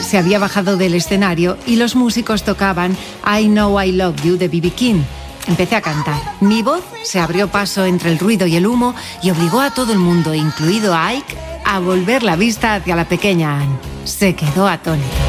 se había bajado del escenario y los músicos tocaban I Know I Love You de B.B. King. Empecé a cantar. Mi voz se abrió paso entre el ruido y el humo y obligó a todo el mundo, incluido a Ike, a volver la vista hacia la pequeña Anne. Se quedó atónito.